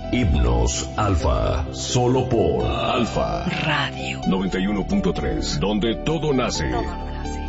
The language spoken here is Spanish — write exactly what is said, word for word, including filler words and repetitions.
Himnos Alfa, solo por Alfa Radio noventa y uno punto tres, donde todo nace. Todo nace.